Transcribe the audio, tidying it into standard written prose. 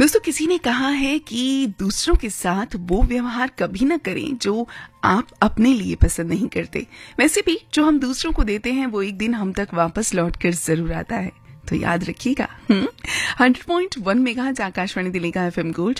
दोस्तों, किसी ने कहा है कि दूसरों के साथ वो व्यवहार कभी ना करें जो आप अपने लिए पसंद नहीं करते। वैसे भी जो हम दूसरों को देते हैं वो एक दिन हम तक वापस लौट कर जरूर आता है, तो याद रखिएगा। 100.1 मेगाहर्ट्ज आकाशवाणी दिल्ली का FM गोल्ड